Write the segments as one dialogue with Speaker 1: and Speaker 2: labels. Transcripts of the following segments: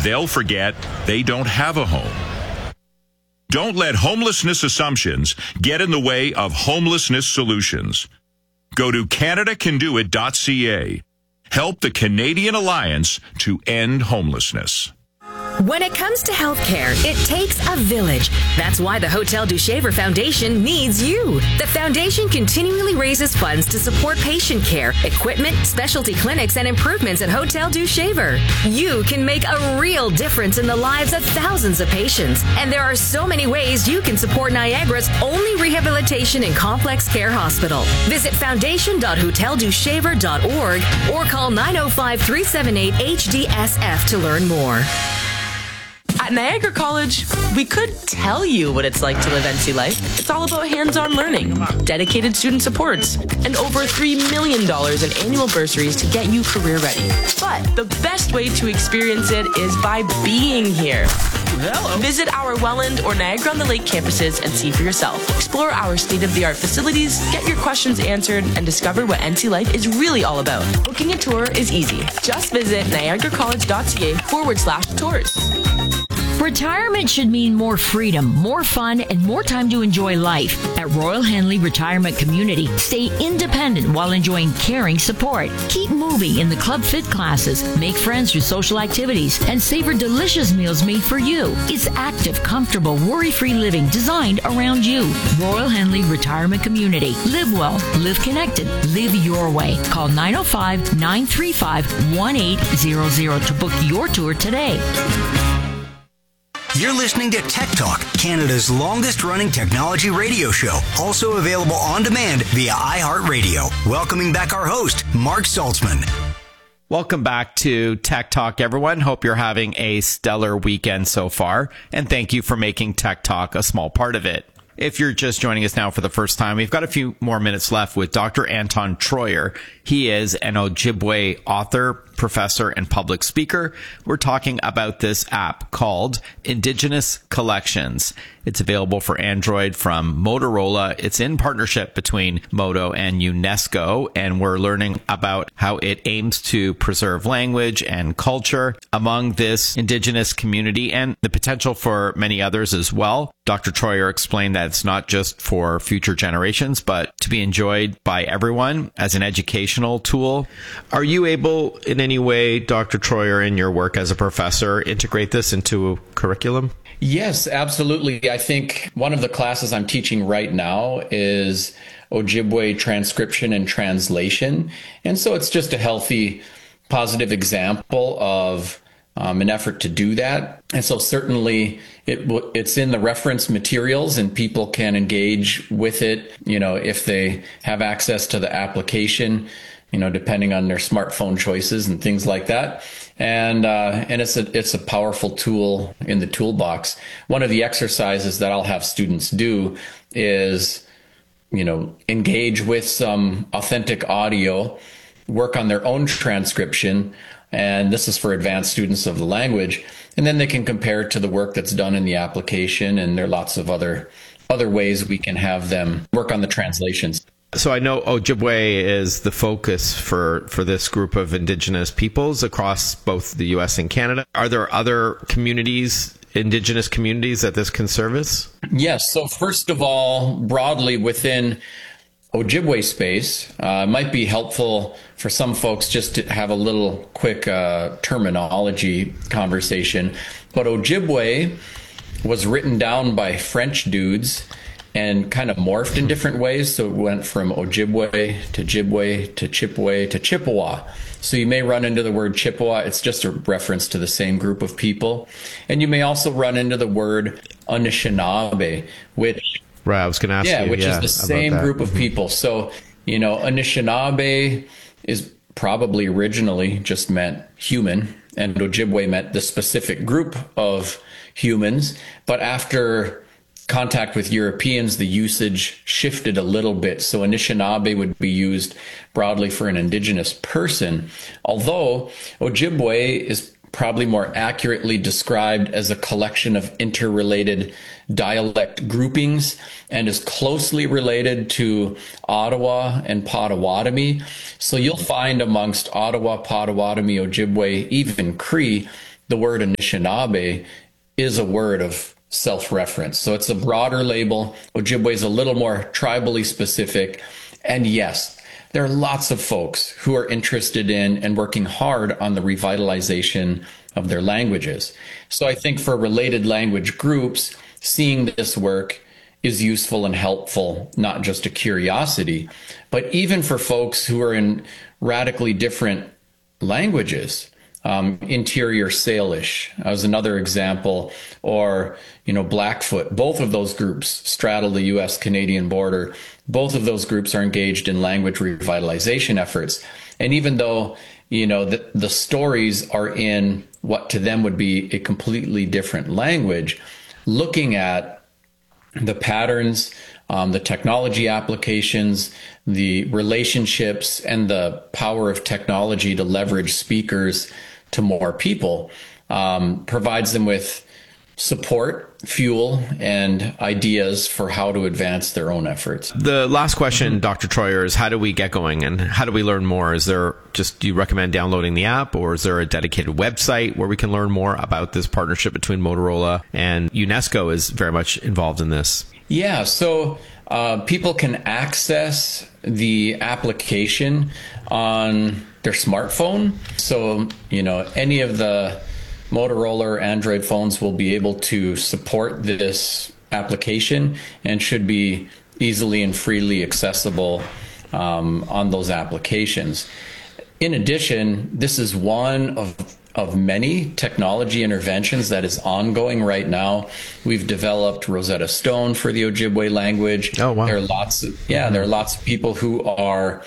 Speaker 1: they'll forget they don't have a home. Don't let homelessness assumptions get in the way of homelessness solutions. Go to CanadaCanDoIt.ca. Help the Canadian Alliance to end homelessness.
Speaker 2: When it comes to healthcare, it takes a village. That's why the Hotel du Shaver Foundation needs you. The foundation continually raises funds to support patient care, equipment, specialty clinics, and improvements at Hotel du Shaver. You can make a real difference in the lives of thousands of patients. And there are so many ways you can support Niagara's only rehabilitation and complex care hospital. Visit foundation.hoteldushaver.org or call 905-378-HDSF to learn more.
Speaker 3: At Niagara College, we could tell you what it's like to live NC life. It's all about hands-on learning, dedicated student supports, and over $3 million in annual bursaries to get you career ready. But the best way to experience it is by being here. Hello. Visit our Welland or Niagara-on-the-Lake campuses and see for yourself. Explore our state-of-the-art facilities, get your questions answered, and discover what NC life is really all about. Booking a tour is easy. Just visit niagaracollege.ca/tours.
Speaker 4: Retirement should mean more freedom, more fun, and more time to enjoy life. At Royal Henley Retirement Community, stay independent while enjoying caring support. Keep moving in the Club Fit classes, make friends through social activities, and savor delicious meals made for you. It's active, comfortable, worry-free living designed around you. Royal Henley Retirement Community. Live well, live connected, live your way. Call 905-935-1800 to book your tour today.
Speaker 5: You're listening to Tech Talk, Canada's longest-running technology radio show, also available on demand via iHeartRadio. Welcoming back our host, Mark Saltzman.
Speaker 6: Welcome back to Tech Talk, everyone. Hope you're having a stellar weekend so far, and thank you for making Tech Talk a small part of it. If you're just joining us now for the first time, we've got a few more minutes left with Dr. Anton Troyer. He is an Ojibwe author, professor, and public speaker. We're talking about this app called Indigenous Collections. It's available for Android from Motorola. It's in partnership between Moto and UNESCO, and we're learning about how it aims to preserve language and culture among this Indigenous community and the potential for many others as well. Dr. Troyer explained that it's not just for future generations, but to be enjoyed by everyone as an educational tool. Are you able in any way, Dr. Troyer, in your work as a professor, integrate this into a curriculum?
Speaker 7: Yes, absolutely. I think one of the classes I'm teaching right now is Ojibwe transcription and translation. And so it's just a healthy, positive example of an effort to do that. And so certainly it's in the reference materials and people can engage with it, if they have access to the application, depending on their smartphone choices and things like that. And it's a powerful tool in the toolbox. One of the exercises that I'll have students do is, engage with some authentic audio, work on their own transcription. And this is for advanced students of the language. And then they can compare it to the work that's done in the application. And there are lots of other ways we can have them work on the translations.
Speaker 6: So I know Ojibwe is the focus for this group of Indigenous peoples across both the U.S. and Canada. Are there other communities, Indigenous communities, that this can service? Yes.
Speaker 7: So first of all, broadly within Ojibwe space, it might be helpful for some folks just to have a little quick terminology conversation. But Ojibwe was written down by French dudes and kind of morphed in different ways. So it went from Ojibwe to Jibwe to Chipwe to Chippewa. So you may run into the word Chippewa. It's just a reference to the same group of people. And you may also run into the word Anishinaabe, which...
Speaker 6: Right, I was going to ask you.
Speaker 7: Which is the same group of people. So, Anishinaabe is probably originally just meant human, and Ojibwe meant the specific group of humans. But after contact with Europeans, the usage shifted a little bit. So Anishinaabe would be used broadly for an Indigenous person, although Ojibwe is probably more accurately described as a collection of interrelated dialect groupings and is closely related to Ottawa and Potawatomi. So you'll find amongst Ottawa, Potawatomi, Ojibwe, even Cree, the word Anishinaabe is a word of self-reference. So it's a broader label. Ojibwe is a little more tribally specific. And yes, there are lots of folks who are interested in and working hard on the revitalization of their languages. So I think for related language groups, seeing this work is useful and helpful, not just a curiosity, but even for folks who are in radically different languages. Interior Salish was another example, or, Blackfoot. Both of those groups straddle the U.S.-Canadian border. Both of those groups are engaged in language revitalization efforts. And even though, the stories are in what to them would be a completely different language, looking at the patterns, the technology applications, the relationships, and the power of technology to leverage speakers to more people provides them with support, fuel, and ideas for how to advance their own efforts.
Speaker 8: The last question, Dr. Troyer, is how do we get going and how do we learn more? Do you recommend downloading the app, or is there a dedicated website where we can learn more about this partnership between Motorola and UNESCO is very much involved in this?
Speaker 7: Yeah, so people can access the application on their smartphone. So, any of the Motorola or Android phones will be able to support this application and should be easily and freely accessible on those applications. In addition, this is one of many technology interventions that is ongoing right now. We've developed Rosetta Stone for the Ojibwe language.
Speaker 8: Oh, wow.
Speaker 7: There are lots of people who are,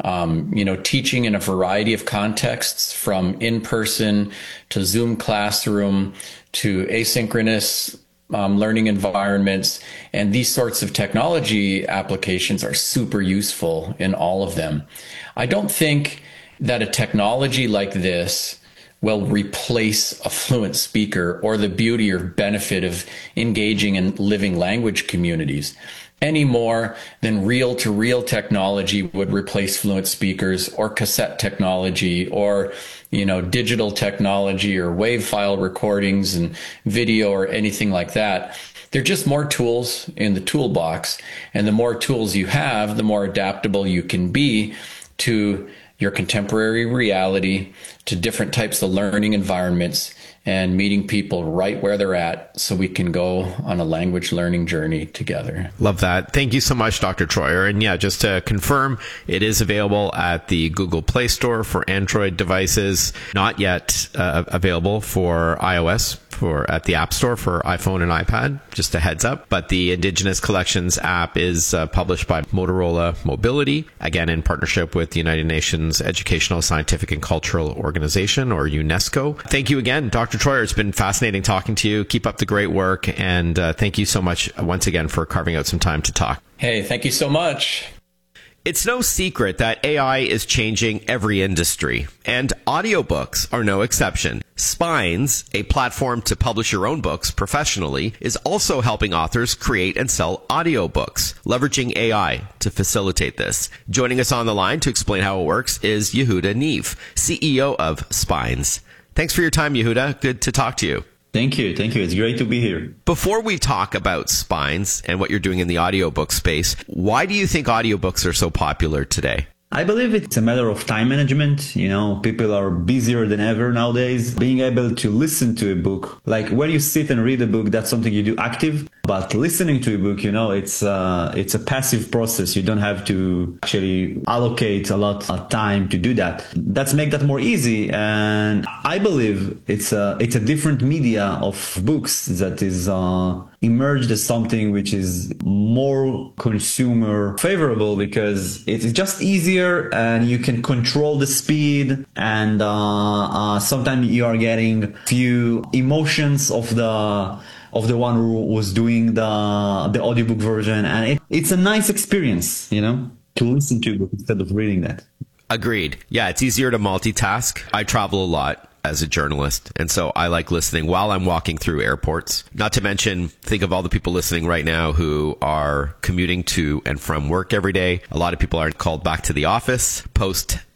Speaker 7: teaching in a variety of contexts, from in-person to Zoom classroom to asynchronous learning environments. And these sorts of technology applications are super useful in all of them. I don't think that a technology like this will replace a fluent speaker or the beauty or benefit of engaging in living language communities any more than reel-to-reel technology would replace fluent speakers, or cassette technology, or digital technology, or WAV file recordings and video, or anything like that. They're just more tools in the toolbox, and the more tools you have, the more adaptable you can be to your contemporary reality, to different types of learning environments, and meeting people right where they're at so we can go on a language learning journey together.
Speaker 8: Love that. Thank you so much, Dr. Troyer. And yeah, just to confirm, it is available at the Google Play Store for Android devices, not yet available for iOS, at the App Store for iPhone and iPad, just a heads up. But the Indigenous Collections app is published by Motorola Mobility, again in partnership with the United Nations Educational, Scientific, and Cultural Organization, or UNESCO. Thank you again, Dr. Troyer. It's been fascinating talking to you. Keep up the great work. And thank you so much once again for carving out some time to talk.
Speaker 7: Hey, thank you so much.
Speaker 8: It's no secret that AI is changing every industry, and audiobooks are no exception. Spines, a platform to publish your own books professionally, is also helping authors create and sell audiobooks, leveraging AI to facilitate this. Joining us on the line to explain how it works is Yehuda Neve, CEO of Spines. Thanks for your time, Yehuda. Good to talk to you.
Speaker 9: Thank you. It's great to be here.
Speaker 8: Before we talk about Spines and what you're doing in the audiobook space, why do you think audiobooks are so popular today?
Speaker 9: I believe it's a matter of time management. People are busier than ever nowadays. Being able to listen to a book, like when you sit and read a book, that's something you do active. But listening to a book, it's a passive process. You don't have to actually allocate a lot of time to do that. That's make that more easy. And I believe it's a different media of books that is emerged as something which is more consumer favorable, because it's just easier and you can control the speed, and sometimes you are getting few emotions of the one who was doing the audiobook version, and it's a nice experience, to listen to a book instead of reading that.
Speaker 8: Agreed. Yeah, it's easier to multitask. I travel a lot as a journalist, and so I like listening while I'm walking through airports. Not to mention, think of all the people listening right now who are commuting to and from work every day. A lot of people are called back to the office post-pandemic.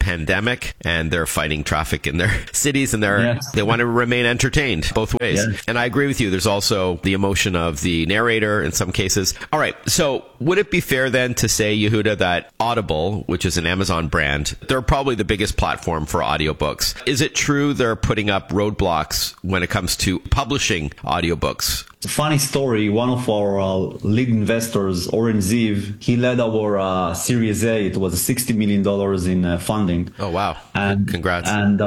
Speaker 8: pandemic, and they're fighting traffic in their cities, and they want to remain entertained both ways. Yes. And I agree with you. There's also the emotion of the narrator in some cases. All right. So would it be fair then to say, Yehuda, that Audible, which is an Amazon brand, they're probably the biggest platform for audiobooks. Is it true they're putting up roadblocks when it comes to publishing audiobooks?
Speaker 9: Funny story, one of our lead investors, Oren Ziv, he led our Series A. It was $60 million in funding.
Speaker 8: Oh, wow.
Speaker 9: And
Speaker 8: congrats.
Speaker 9: And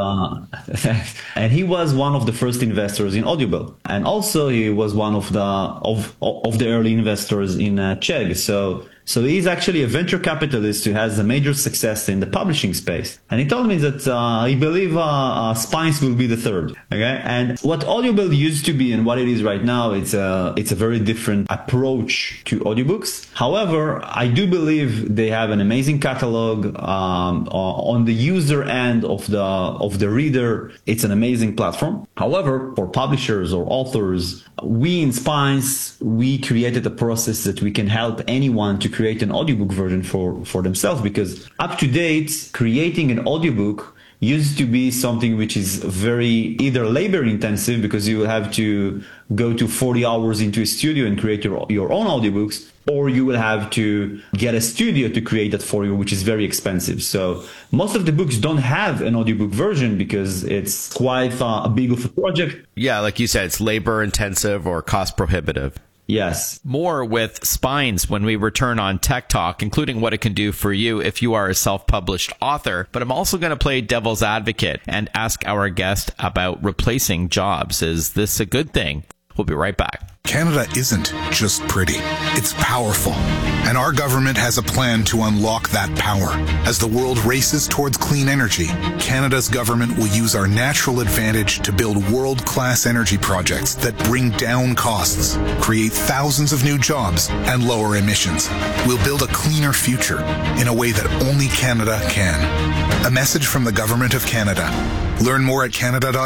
Speaker 9: he was one of the first investors in Audible. And also he was one of the early investors in Chegg. So he's actually a venture capitalist who has a major success in the publishing space. And he told me that he believes Spines will be the third. Okay. And what Audible used to be and what it is right now, it's a very different approach to audiobooks. However, I do believe they have an amazing catalog. On the user end of the reader, it's an amazing platform. However, for publishers or authors, we in Spines, we created a process that we can help anyone to create an audiobook version for themselves, because up to date, creating an audiobook used to be something which is very either labor intensive, because you have to go to 40 hours into a studio and create your own audiobooks, or you will have to get a studio to create that for you, which is very expensive. So most of the books don't have an audiobook version because it's quite a big of a project.
Speaker 8: Yeah, like you said, it's labor intensive or cost prohibitive.
Speaker 9: Yes.
Speaker 6: More with Spines when we return on Tech Talk, including what it can do for you if you are a self-published author. But I'm also going to play devil's advocate and ask our guest about replacing jobs. Is this a good thing? We'll be right back.
Speaker 10: Canada isn't just pretty, it's powerful. And our government has a plan to unlock that power. As the world races towards clean energy, Canada's government will use our natural advantage to build world-class energy projects that bring down costs, create thousands of new jobs, and lower emissions. We'll build a cleaner future in a way that only Canada can. A message from the Government of Canada. Learn more at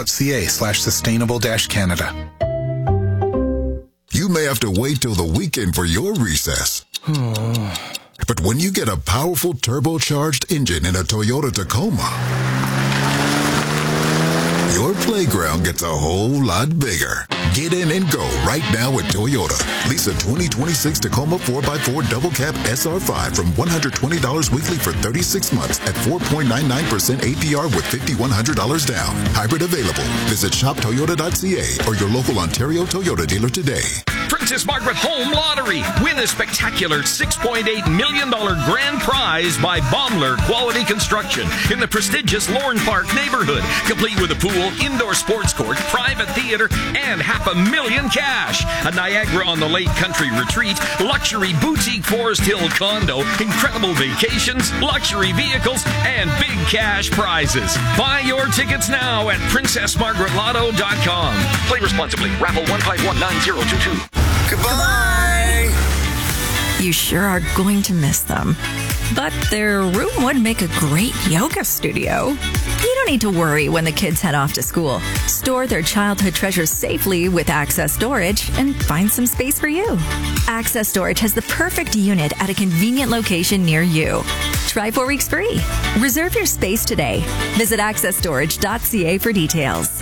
Speaker 10: canada.ca/sustainable-Canada.
Speaker 11: You may have to wait till the weekend for your recess. But when you get a powerful turbocharged engine in a Toyota Tacoma, your playground gets a whole lot bigger. Get in and go right now at Toyota. Lease a 2026 Tacoma 4x4 Double Cab SR5 from $120 weekly for 36 months at 4.99% APR with $5,100 down. Hybrid available. Visit shoptoyota.ca or your local Ontario Toyota dealer today.
Speaker 12: Princess Margaret Home Lottery. Win a spectacular $6.8 million grand prize by Baumler Quality Construction in the prestigious Lorne Park neighborhood, complete with a pool, indoor sports court, private theater, and $500,000 cash. A Niagara-on-the-Lake country retreat, luxury boutique Forest Hill condo, incredible vacations, luxury vehicles, and big cash prizes. Buy your tickets now at PrincessMargaretLotto.com. Play responsibly. Raffle 1519022.
Speaker 13: Goodbye! You sure are going to miss them. But their room would make a great yoga studio. You don't need to worry when the kids head off to school. Store their childhood treasures safely with Access Storage and find some space for you. Access Storage has the perfect unit at a convenient location near you. Try 4 weeks free. Reserve your space today. Visit accessstorage.ca for details.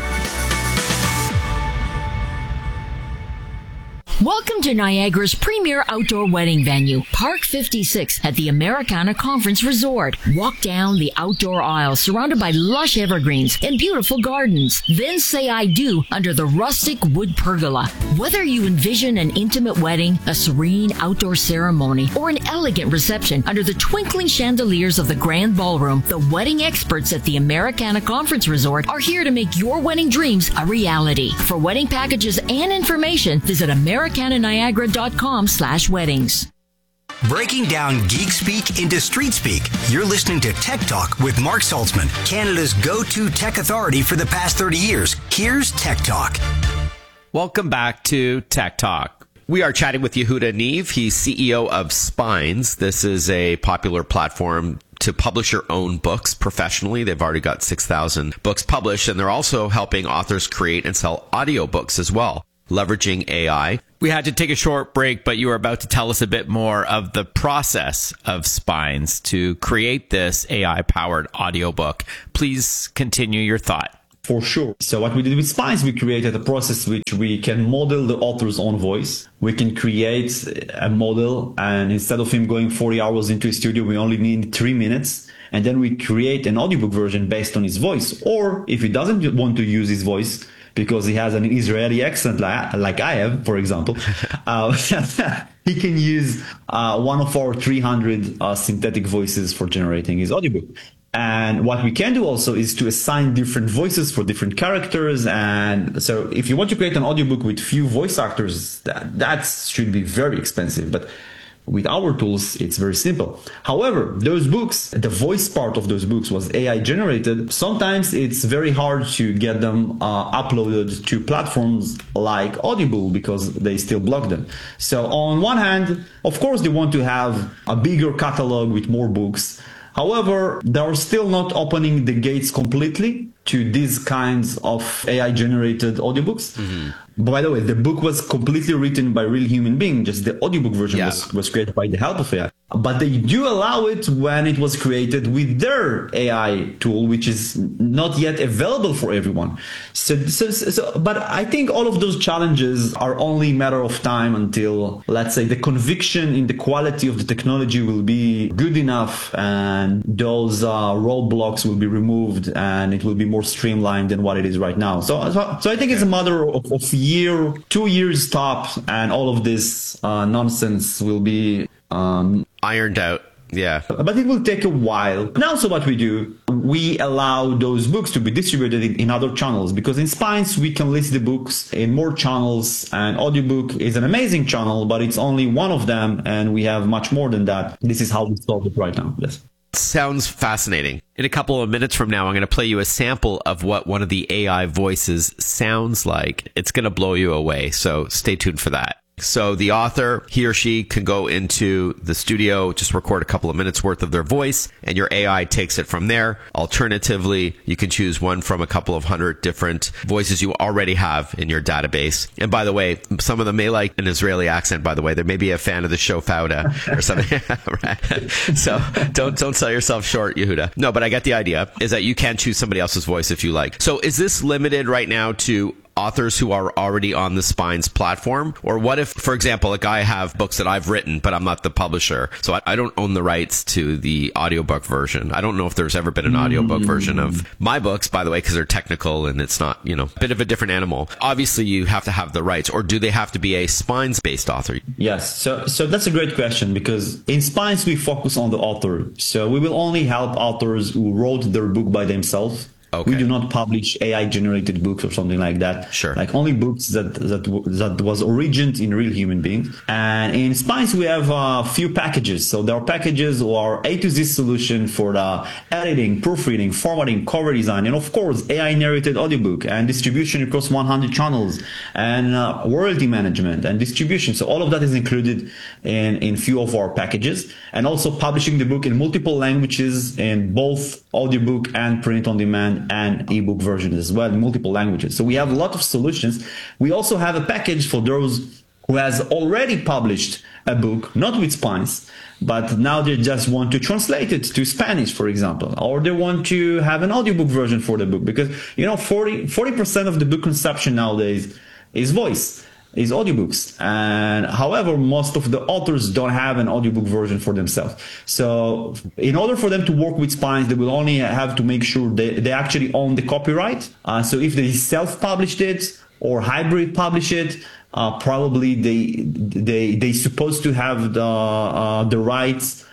Speaker 4: Welcome to Niagara's premier outdoor wedding venue, Park 56 at the Americana Conference Resort. Walk down the outdoor aisle surrounded by lush evergreens and beautiful gardens. Then say I do under the rustic wood pergola. Whether you envision an intimate wedding, a serene outdoor ceremony, or an elegant reception under the twinkling chandeliers of the grand ballroom, the wedding experts at the Americana Conference Resort are here to make your wedding dreams a reality. For wedding packages and information, visit americananiagara.com/weddings.
Speaker 5: Breaking down geek speak into street speak. You're listening to Tech Talk with Mark Saltzman, Canada's go-to tech authority for the past 30 years. Here's Tech Talk.
Speaker 6: Welcome back to Tech Talk.
Speaker 8: We are chatting with Yehuda Niv. He's CEO of Spines. This is a popular platform to publish your own books professionally. They've already got 6,000 books published, and they're also helping authors create and sell audiobooks as well. leveraging AI.
Speaker 6: We had to take a short break, but you were about to tell us a bit more of the process of Spines to create this AI-powered audiobook. Please continue your thought.
Speaker 9: For sure. So what we did with Spines, we created a process which we can model the author's own voice. We can create a model, and instead of him going 40 hours into a studio, we only need 3 minutes. And then we create an audiobook version based on his voice. Or if he doesn't want to use his voice because he has an Israeli accent like I have, for example, he can use one of our 300 synthetic voices for generating his audiobook. And what we can do also is to assign different voices for different characters. And so if you want to create an audiobook with few voice actors, that should be very expensive. But with our tools, it's very simple. However, those books, the voice part of those books was AI generated. Sometimes it's very hard to get them uploaded to platforms like Audible because they still block them. So on one hand, of course, they want to have a bigger catalog with more books. However, they are still not opening the gates completely to these kinds of AI-generated audiobooks. Mm-hmm. By the way, the book was completely written by real human beings. Just the audiobook version was created by the help of AI. But they do allow it when it was created with their AI tool, which is not yet available for everyone. But I think all of those challenges are only a matter of time until, let's say, the conviction in the quality of the technology will be good enough, and those roadblocks will be removed, and it will be more streamlined than what it is right now. So I think it's a matter of year, 2 years top, and all of this nonsense will be
Speaker 8: ironed out. Yeah.
Speaker 9: But it will take a while. And also what we do, we allow those books to be distributed in other channels, because in Spines, we can list the books in more channels, and audiobook is an amazing channel, but it's only one of them, and we have much more than that. This is how we solve it right now. Yes.
Speaker 8: Sounds fascinating. In a couple of minutes from now, I'm going to play you a sample of what one of the AI voices sounds like. It's going to blow you away, so stay tuned for that. So the author, he or she can go into the studio, just record a couple of minutes worth of their voice, and your AI takes it from there. Alternatively, you can choose one from a couple of hundred different voices you already have in your database. And by the way, some of them may like an Israeli accent, by the way. They may be a fan of the show Fauda or something. Right. So don't sell yourself short, Yehuda. No, but I get the idea, is that you can choose somebody else's voice if you like. So is this limited right now to authors who are already on the Spines platform? Or what if, for example, like I have books that I've written, but I'm not the publisher, so I don't own the rights to the audiobook version. I don't know if there's ever been an audiobook version of my books, by the way, because they're technical and it's not, a bit of a different animal. Obviously, you have to have the rights, or do they have to be a Spines-based author?
Speaker 9: Yes, so that's a great question, because in Spines, we focus on the author. So we will only help authors who wrote their book by themselves. Okay. We do not publish AI-generated books or something like that.
Speaker 8: Sure.
Speaker 9: Like only books that was originated in real human beings. And in Spines, we have a few packages. So there are packages who are A to Z solution for the editing, proofreading, formatting, cover design, and of course, AI-narrated audiobook and distribution across 100 channels, and royalty management and distribution. So all of that is included in few of our packages, and also publishing the book in multiple languages in both audiobook and print on demand and ebook versions as well in multiple languages. So we have a lot of solutions. We also have a package for those who has already published a book, not with Spines, but now they just want to translate it to Spanish, for example, or they want to have an audiobook version for the book, because 40% of the book consumption nowadays is voice, is audiobooks. And however, most of the authors don't have an audiobook version for themselves. So in order for them to work with Spines, they will only have to make sure they actually own the copyright. So if they self-published it or hybrid publish it, probably they supposed to have the rights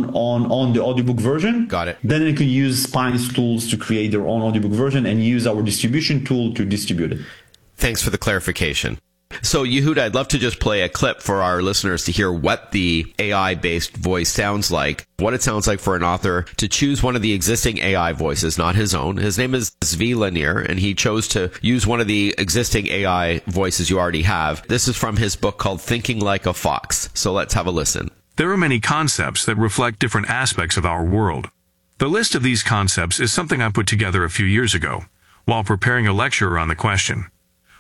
Speaker 9: on the audiobook version.
Speaker 8: Got it.
Speaker 9: Then they can use Spines tools to create their own audiobook version and use our distribution tool to distribute it.
Speaker 8: Thanks for the clarification. So, Yehuda, I'd love to just play a clip for our listeners to hear what the AI-based voice sounds like, what it sounds like for an author to choose one of the existing AI voices, not his own. His name is Zvi Lanier, and he chose to use one of the existing AI voices you already have. This is from his book called Thinking Like a Fox. So let's have a listen.
Speaker 14: There are many concepts that reflect different aspects of our world. The list of these concepts is something I put together a few years ago while preparing a lecture on the question,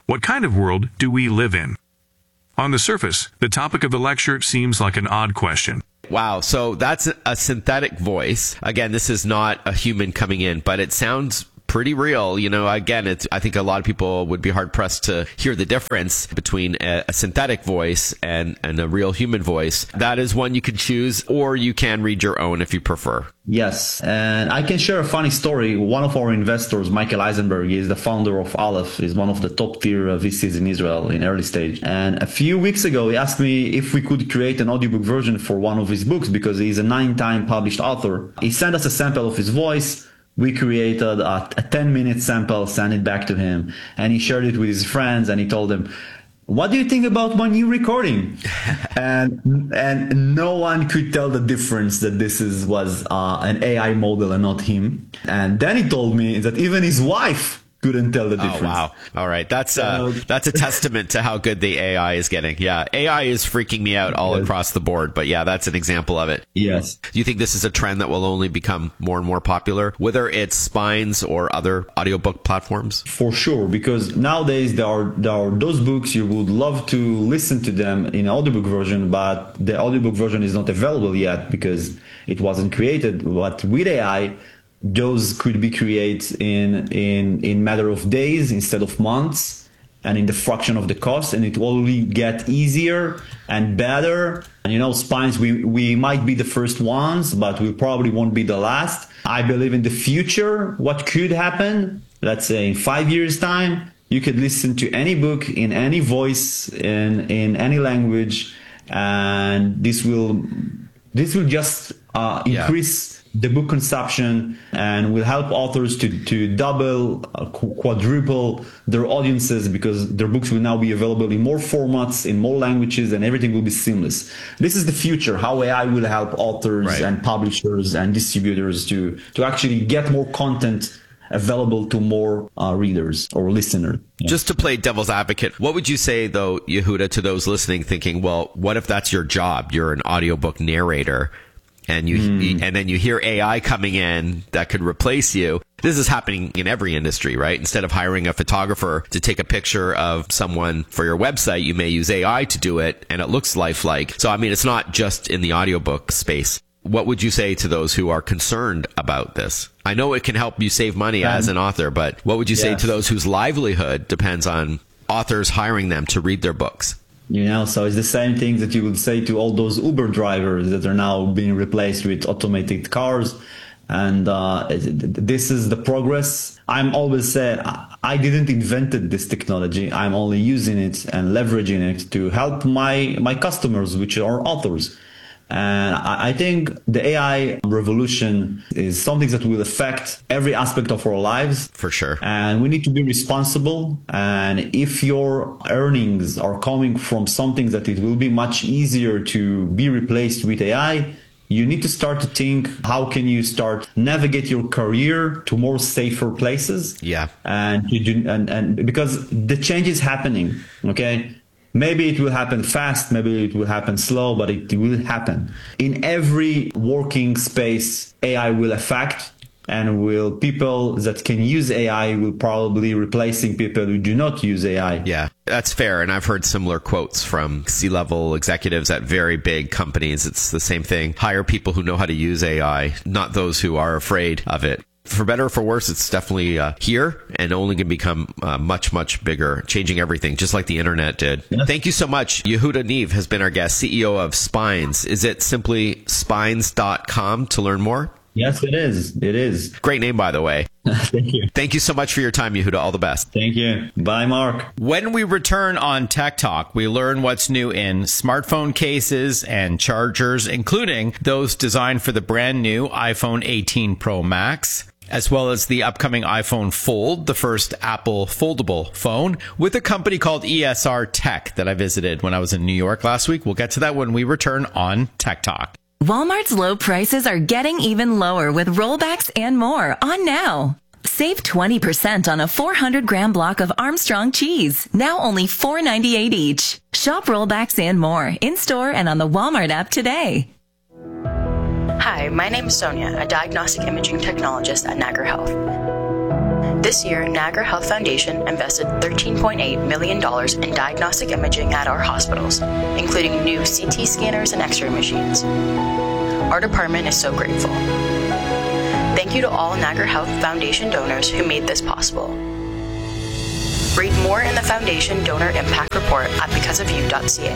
Speaker 14: What kind of world do we live in? On the surface, the topic of the lecture seems like an odd question.
Speaker 8: Wow. So that's a synthetic voice. Again, this is not a human coming in, but it sounds pretty real. You know, again, I think a lot of people would be hard pressed to hear the difference between a synthetic voice and a real human voice. That is one you can choose, or you can read your own if you prefer.
Speaker 9: Yes, and I can share a funny story. One of our investors, Michael Eisenberg, is the founder of Aleph, is one of the top tier VCs in Israel in early stage. And a few weeks ago, he asked me if we could create an audiobook version for one of his books because he's a 9-time published author. He sent us a sample of his voice. We created a 10-minute sample, sent it back to him, and he shared it with his friends, and he told them, "What do you think about my new recording?" and no one could tell the difference that this was an AI model and not him. And then he told me that even his wife couldn't tell the difference.
Speaker 8: Oh, wow. All right. That's a testament to how good the AI is getting. Yeah. AI is freaking me out all across the board, but yeah, that's an example of it.
Speaker 9: Yes.
Speaker 8: Do you think this is a trend that will only become more and more popular, whether it's Spines or other audiobook platforms?
Speaker 9: For sure, because nowadays there are those books you would love to listen to them in audiobook version, but the audiobook version is not available yet because it wasn't created. But with AI, those could be created in matter of days instead of months, and in the fraction of the cost, and it will only get easier and better. And you know, Spines, we might be the first ones, but we probably won't be the last. I believe in the future, what could happen, let's say in 5 years' time, you could listen to any book in any voice, in any language, and this will just increase the book consumption and will help authors to double, quadruple their audiences, because their books will now be available in more formats, in more languages, and everything will be seamless. This is the future, how AI will help authors and publishers and distributors to actually get more content available to more readers or listeners. Yeah.
Speaker 8: Just to play devil's advocate, what would you say, though, Yehuda, to those listening thinking, well, what if that's your job? You're an audiobook narrator, and and then you hear AI coming in that could replace you. This is happening in every industry, right? Instead of hiring a photographer to take a picture of someone for your website, you may use AI to do it, and it looks lifelike. So, I mean, it's not just in the audiobook space. What would you say to those who are concerned about this? I know it can help you save money as an author, but what would you say to those whose livelihood depends on authors hiring them to read their books?
Speaker 9: You know, so it's the same thing that you would say to all those Uber drivers that are now being replaced with automated cars. And this is the progress. I'm always saying I didn't invented this technology. I'm only using it and leveraging it to help my customers, which are authors. And I think the AI revolution is something that will affect every aspect of our lives.
Speaker 8: For sure.
Speaker 9: And we need to be responsible. And if your earnings are coming from something that it will be much easier to be replaced with AI, you need to start to think, how can you start navigate your career to more safer places?
Speaker 8: Yeah.
Speaker 9: And because the change is happening, okay? Maybe it will happen fast, maybe it will happen slow, but it will happen. In every working space, AI will affect, and people that can use AI will probably replacing people who do not use AI.
Speaker 8: Yeah, that's fair. And I've heard similar quotes from C-level executives at very big companies. It's the same thing. Hire people who know how to use AI, not those who are afraid of it. For better or for worse, it's definitely here and only going to become much, much bigger, changing everything, just like the internet did. Yeah. Thank you so much. Yehuda Niv has been our guest, CEO of Spines. Is it simply spines.com to learn more?
Speaker 9: Yes, it is. It is.
Speaker 8: Great name, by the way.
Speaker 9: Thank you.
Speaker 8: Thank you so much for your time, Yehuda. All the best.
Speaker 9: Thank you. Bye, Mark.
Speaker 6: When we return on Tech Talk, we learn what's new in smartphone cases and chargers, including those designed for the brand new iPhone 18 Pro Max, as well as the upcoming iPhone Fold, the first Apple foldable phone, with a company called ESR Tech that I visited when I was in New York last week. We'll get to that when we return on Tech Talk.
Speaker 2: Walmart's low prices are getting even lower with rollbacks and more on now. Save 20% on a 400-gram block of Armstrong cheese, now only $4.98 each. Shop rollbacks and more in-store and on the Walmart app today.
Speaker 15: Hi, my name is Sonia, a diagnostic imaging technologist at Nagar Health. This year, Niagara Health Foundation invested $13.8 million in diagnostic imaging at our hospitals, including new CT scanners and X-ray machines. Our department is so grateful. Thank you to all Niagara Health Foundation donors who made this possible. Read more in the Foundation Donor Impact Report at becauseofyou.ca.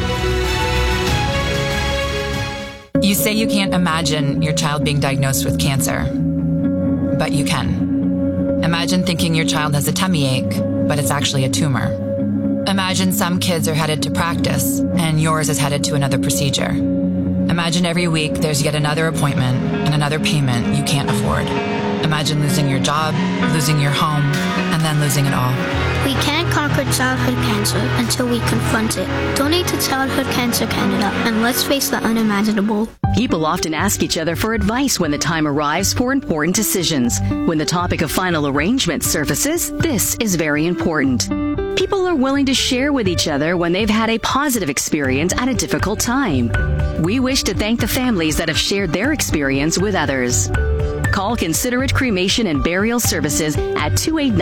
Speaker 16: You say you can't imagine your child being diagnosed with cancer, but you can. Imagine thinking your child has a tummy ache, but it's actually a tumor. Imagine some kids are headed to practice, and yours is headed to another procedure. Imagine every week there's yet another appointment and another payment you can't afford. Imagine losing your job, losing your home, and then losing it all.
Speaker 17: We can't conquer childhood cancer until we confront it. Donate to Childhood Cancer Canada, and let's face the unimaginable.
Speaker 18: People often ask each other for advice when the time arrives for important decisions. When the topic of final arrangement surfaces, this is very important. People are willing to share with each other when they've had a positive experience at a difficult time. We wish to thank the families that have shared their experience with others. Call Considerate Cremation and Burial Services at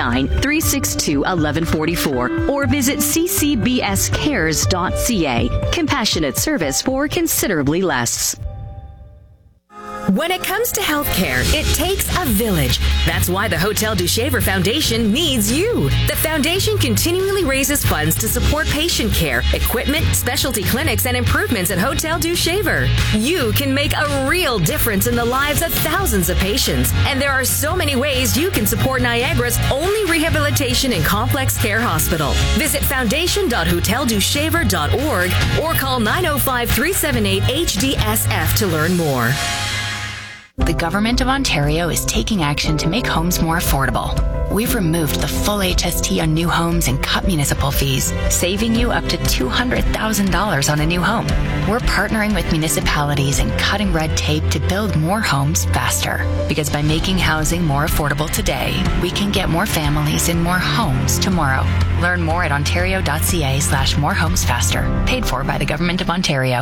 Speaker 18: 289-362-1144 or visit ccbscares.ca. Compassionate service for considerably less.
Speaker 2: When it comes to healthcare, it takes a village. That's why the Hotel du Shaver Foundation needs you. The foundation continually raises funds to support patient care, equipment, specialty clinics, and improvements at Hotel du Shaver. You can make a real difference in the lives of thousands of patients. And there are so many ways you can support Niagara's only rehabilitation and complex care hospital. Visit foundation.hoteldushaver.org or call 905-378-HDSF to learn more.
Speaker 19: The Government of Ontario is taking action to make homes more affordable. We've removed the full HST on new homes and cut municipal fees, saving you up to $200,000 on a new home. We're partnering with municipalities and cutting red tape to build more homes faster. Because by making housing more affordable today, we can get more families in more homes tomorrow. Learn more at ontario.ca/morehomesfaster. Paid for by the Government of Ontario.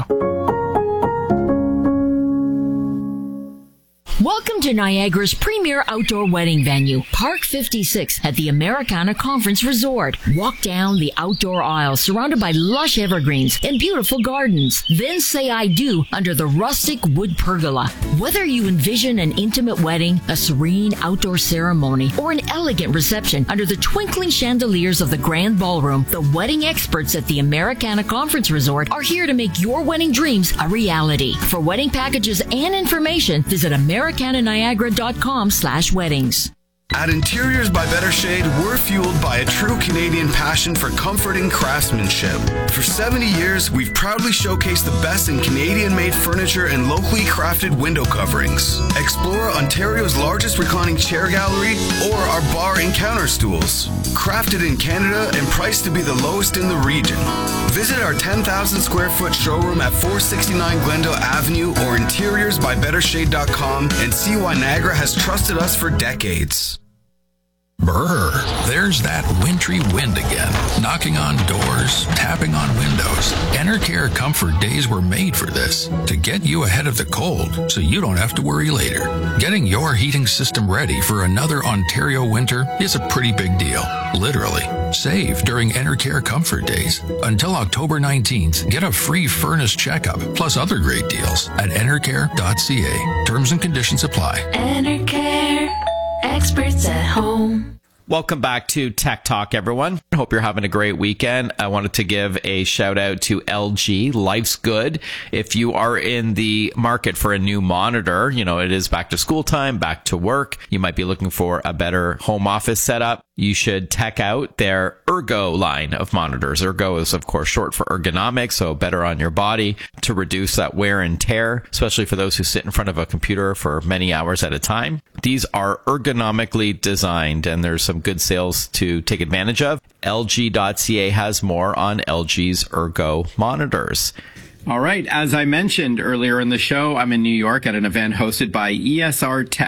Speaker 4: Welcome to Niagara's premier outdoor wedding venue, Park 56 at the Americana Conference Resort. Walk down the outdoor aisle surrounded by lush evergreens and beautiful gardens. Then say I do under the rustic wood pergola. Whether you envision an intimate wedding, a serene outdoor ceremony, or an elegant reception under the twinkling chandeliers of the Grand Ballroom, the wedding experts at the Americana Conference Resort are here to make your wedding dreams a reality. For wedding packages and information, visit americananiagara.com/weddings.
Speaker 20: At Interiors by Better Shade, we're fueled by a true Canadian passion for comfort and craftsmanship. For 70 years, we've proudly showcased the best in Canadian-made furniture and locally crafted window coverings. Explore Ontario's largest reclining chair gallery or our bar and counter stools. Crafted in Canada and priced to be the lowest in the region. Visit our 10,000 square foot showroom at 469 Glendale Avenue or interiorsbybettershade.com and see why Niagara has trusted us for decades.
Speaker 21: Brr, there's that wintry wind again, knocking on doors, tapping on windows. Enercare Comfort Days were made for this, to get you ahead of the cold so you don't have to worry later. Getting your heating system ready for another Ontario winter is a pretty big deal, literally. Save during Enercare Comfort Days. Until October 19th, get a free furnace checkup, plus other great deals at enercare.ca. Terms and conditions apply.
Speaker 22: Enercare. Experts at home.
Speaker 6: Welcome back to Tech Talk, everyone. I hope you're having a great weekend. I wanted to give a shout out to LG. Life's good. If you are in the market for a new monitor, you know, it is back to school time, back to work. You might be looking for a better home office setup. You should check out their Ergo line of monitors. Ergo is, of course, short for ergonomics, so better on your body to reduce that wear and tear, especially for those who sit in front of a computer for many hours at a time. These are ergonomically designed, and there's some good sales to take advantage of. LG.ca has more on LG's Ergo monitors. All right. As I mentioned earlier in the show, I'm in New York at an event hosted by ESR Tech.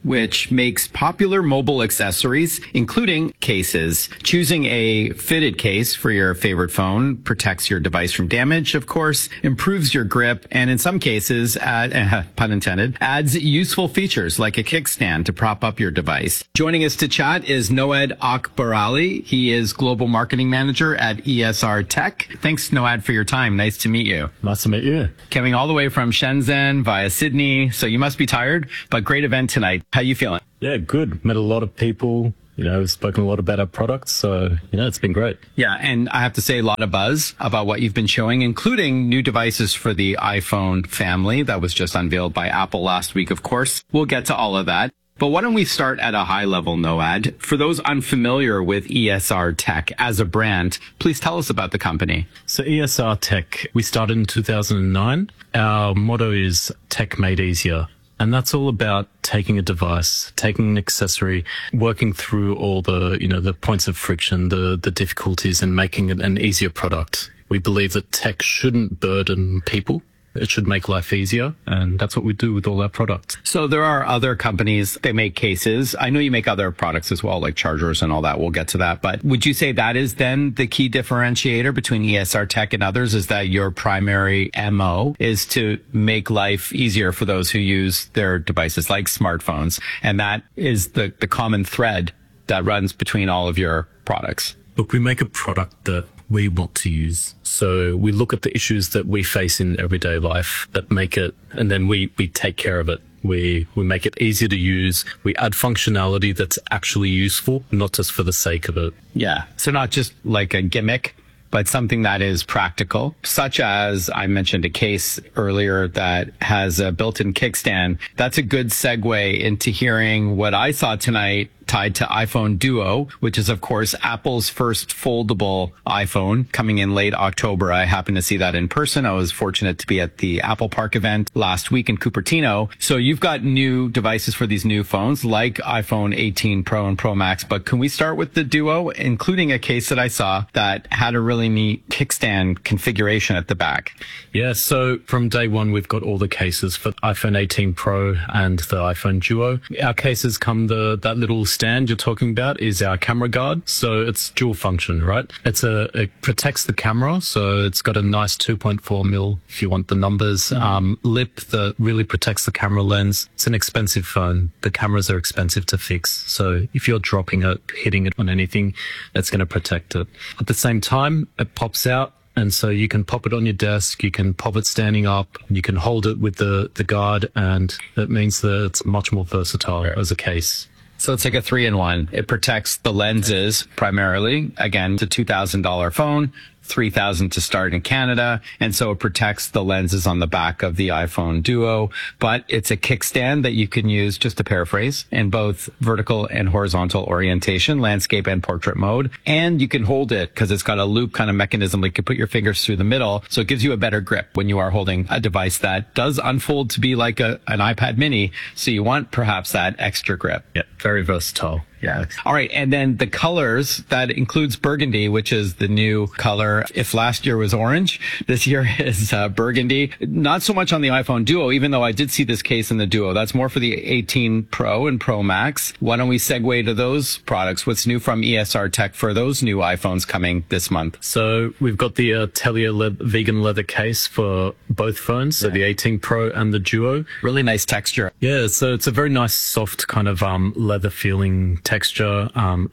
Speaker 6: which makes popular mobile accessories, including cases. Choosing a fitted case for your favorite phone protects your device from damage, of course, improves your grip, and in some cases, pun intended, adds useful features like a kickstand to prop up your device. Joining us to chat is Noed Akbarali. He is Global Marketing Manager at ESR Tech. Thanks, Noed, for your time. Nice to meet you.
Speaker 1: Nice to meet you.
Speaker 6: Coming all the way from Shenzhen via Sydney, so you must be tired, but great event tonight. How you feeling?
Speaker 1: Yeah, good. Met a lot of people. We've spoken a lot about our products, so, it's been great.
Speaker 6: Yeah, and I have to say a lot of buzz about what you've been showing, including new devices for the iPhone family that was just unveiled by Apple last week, of course. We'll get to all of that. But why don't we start at a high level, Noed? For those unfamiliar with ESR Tech as a brand, please tell us about the company.
Speaker 1: So ESR Tech, we started in 2009. Our motto is Tech Made Easier. And that's all about taking a device, taking an accessory, working through all the, the points of friction, the difficulties, and making it an easier product. We believe that tech shouldn't burden people. It should make life easier, and that's what we do with all our products.
Speaker 6: So there are other companies, they make cases. I know you make other products as well, like chargers and all that. We'll get to that. But would you say that is then the key differentiator between ESR Tech and others, is that your primary MO is to make life easier for those who use their devices like smartphones? And that is the common thread that runs between all of your products.
Speaker 1: Look, we make a product that we want to use. So we look at the issues that we face in everyday life that make it, and then we take care of it. We make it easier to use. We add functionality that's actually useful, not just for the sake of it.
Speaker 6: Yeah. So not just like a gimmick, but something that is practical, such as I mentioned a case earlier that has a built-in kickstand. That's a good segue into hearing what I saw tonight tied to iPhone Duo, which is, of course, Apple's first foldable iPhone coming in late October. I happened to see that in person. I was fortunate to be at the Apple Park event last week in Cupertino. So you've got new devices for these new phones like iPhone 18 Pro and Pro Max. But can we start with the Duo, including a case that I saw that had a really neat kickstand configuration at the back?
Speaker 1: Yeah, so from day one, we've got all the cases for iPhone 18 Pro and the iPhone Duo. Our cases come that little stand you're talking about is our camera guard. So it's dual function, right? It protects the camera. So it's got a nice 2.4 mil, if you want the numbers, lip that really protects the camera lens. It's an expensive phone. The cameras are expensive to fix. So if you're dropping it, hitting it on anything, that's going to protect it. At the same time, it pops out. And so you can pop it on your desk, you can pop it standing up, you can hold it with the guard, and it means that it's much more versatile as a case.
Speaker 6: So it's like a 3-in-1. It protects the lenses primarily. Again, it's a $2,000 phone, $3,000 to start in Canada. And so it protects the lenses on the back of the iPhone Duo, but it's a kickstand that you can use, just to paraphrase, in both vertical and horizontal orientation, landscape and portrait mode. And you can hold it because it's got a loop kind of mechanism. You can put your fingers through the middle. So it gives you a better grip when you are holding a device that does unfold to be like an iPad mini. So you want perhaps that extra grip.
Speaker 1: Yeah, very versatile.
Speaker 6: Yeah. All right. And then the colors, that includes burgundy, which is the new color. If last year was orange, this year is burgundy. Not so much on the iPhone Duo, even though I did see this case in the Duo. That's more for the 18 Pro and Pro Max. Why don't we segue to those products? What's new from ESR Tech for those new iPhones coming this month?
Speaker 1: So we've got the Telia vegan leather case for both phones. So the 18 Pro and the Duo.
Speaker 6: Really nice texture.
Speaker 1: Yeah. So it's a very nice soft kind of leather feeling texture,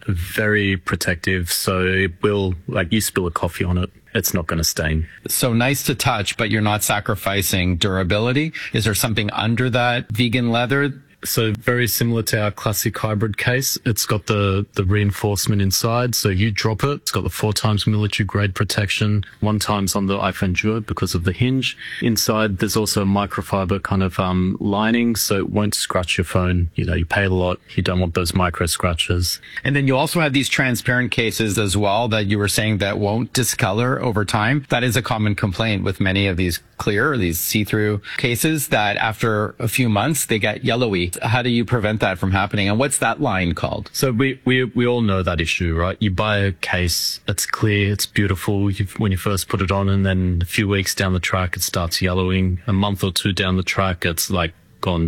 Speaker 1: very protective. So it will, like, you spill a coffee on it, it's not going to stain.
Speaker 6: So nice to touch, but you're not sacrificing durability. Is there something under that vegan leather?
Speaker 1: So very similar to our classic hybrid case. It's got the reinforcement inside. So you drop it. It's got the 4 times military grade protection, 1 times on the iPhone Duo because of the hinge. Inside, there's also a microfiber kind of lining, so it won't scratch your phone. You pay a lot. You don't want those micro scratches.
Speaker 6: And then you also have these transparent cases as well that you were saying that won't discolor over time. That is a common complaint with many of these clear, these see-through cases, that after a few months, they get yellowy. How do you prevent that from happening? And what's that line called?
Speaker 1: So we all know that issue, right? You buy a case, it's clear, it's beautiful when you first put it on, and then a few weeks down the track, it starts yellowing. A month or 2 down the track, it's like gone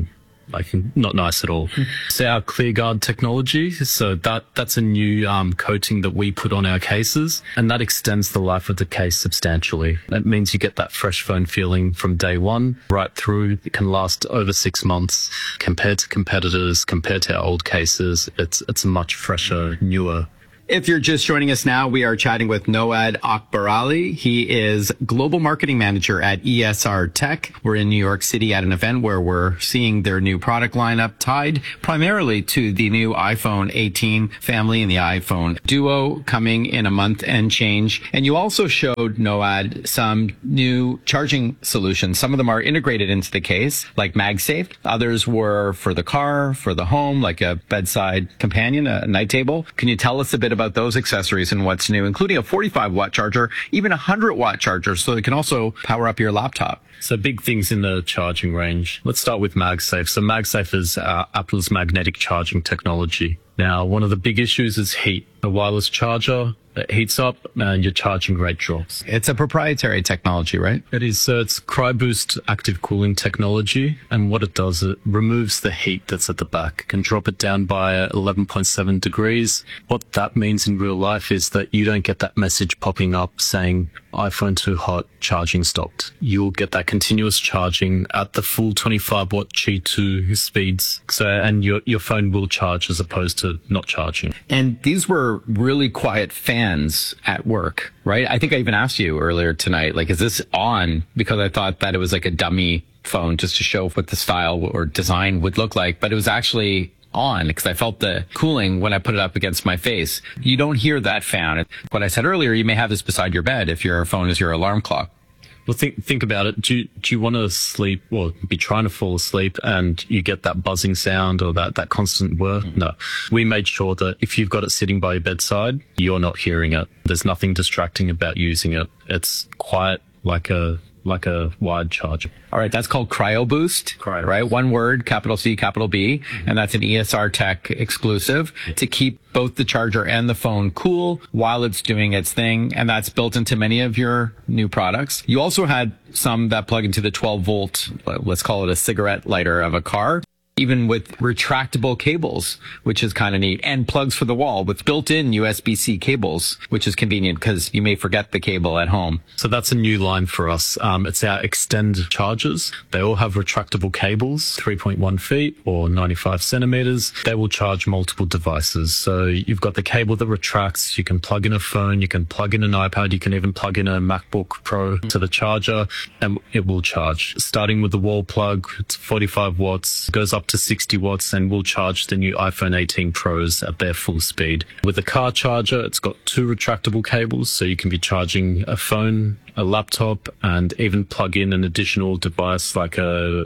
Speaker 1: like not nice at all. So our ClearGuard technology, so that's a new coating that we put on our cases, and that extends the life of the case substantially. That means you get that fresh phone feeling from day one right through. It can last over 6 months compared to competitors, compared to our old cases. It's a much fresher, newer.
Speaker 6: If you're just joining us now, we are chatting with Noad Akbarali. He is Global Marketing Manager at ESR Tech. We're in New York City at an event where we're seeing their new product lineup tied primarily to the new iPhone 18 family and the iPhone Duo coming in a month and change. And you also showed, Noad, some new charging solutions. Some of them are integrated into the case, like MagSafe. Others were for the car, for the home, like a bedside companion, a night table. Can you tell us a bit about those accessories and what's new, including a 45-watt charger, even a 100-watt charger, so it can also power up your laptop?
Speaker 1: So big things in the charging range. Let's start with MagSafe. So MagSafe is Apple's magnetic charging technology. Now, one of the big issues is heat. A wireless charger, it heats up and your charging rate drops.
Speaker 6: It's a proprietary technology, right?
Speaker 1: It is. So it's CryoBoost active cooling technology. And what it does, it removes the heat that's at the back. It can drop it down by 11.7 degrees. What that means in real life is that you don't get that message popping up saying iPhone too hot, charging stopped. You'll get that continuous charging at the full 25-watt Qi2 speeds. So, and your phone will charge as opposed to not charging.
Speaker 6: And these were really quiet fans at work, right? I think I even asked you earlier tonight, like, is this on? Because I thought that it was like a dummy phone just to show what the style or design would look like, but it was actually on because I felt the cooling when I put it up against my face. You don't hear that fan. What I said earlier, you may have this beside your bed if your phone is your alarm clock.
Speaker 1: Well, think about it. Do you want to sleep or be trying to fall asleep and you get that buzzing sound or that constant whir? No. We made sure that if you've got it sitting by your bedside, you're not hearing it. There's nothing distracting about using it. It's quiet like a wired charger.
Speaker 6: All right, that's called CryoBoost, right? One word, capital C, capital B, and that's an ESR Tech exclusive to keep both the charger and the phone cool while it's doing its thing, and that's built into many of your new products. You also had some that plug into the 12-volt, let's call it a cigarette lighter of a car, even with retractable cables, which is kind of neat, and plugs for the wall with built-in USB-C cables, which is convenient because you may forget the cable at home.
Speaker 1: So that's a new line for us. It's our Extend chargers. They all have retractable cables, 3.1 feet or 95 centimeters. They will charge multiple devices. So you've got the cable that retracts. You can plug in a phone. You can plug in an iPad. You can even plug in a MacBook Pro to the charger, and it will charge. Starting with the wall plug, it's 45 watts, goes up to 60 watts and will charge the new iPhone 18 Pros at their full speed. With the car charger, it's got 2 retractable cables, so you can be charging a phone, a laptop, and even plug in an additional device like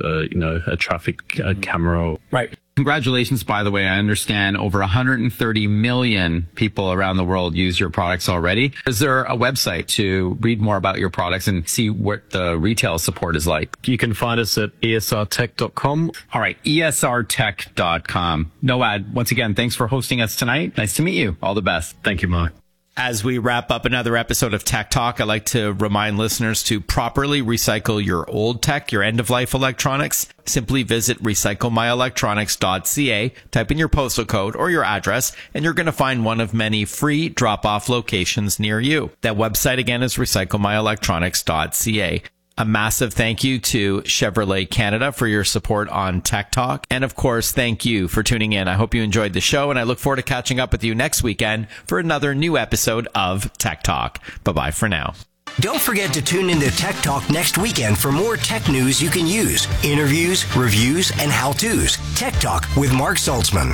Speaker 1: a traffic camera.
Speaker 6: Right. Congratulations, by the way. I understand over 130 million people around the world use your products already. Is there a website to read more about your products and see what the retail support is like?
Speaker 1: You can find us at esrtech.com.
Speaker 6: All right, esrtech.com. Noad, once again, thanks for hosting us tonight. Nice to meet you. All the best.
Speaker 1: Thank you, Mark.
Speaker 6: As we wrap up another episode of Tech Talk, I'd like to remind listeners to properly recycle your old tech, your end-of-life electronics. Simply visit recyclemyelectronics.ca, type in your postal code or your address, and you're going to find one of many free drop-off locations near you. That website again is recyclemyelectronics.ca. A massive thank you to Chevrolet Canada for your support on Tech Talk. And of course, thank you for tuning in. I hope you enjoyed the show, and I look forward to catching up with you next weekend for another new episode of Tech Talk. Bye-bye for now.
Speaker 5: Don't forget to tune into Tech Talk next weekend for more tech news you can use, interviews, reviews, and how-tos. Tech Talk with Mark Saltzman.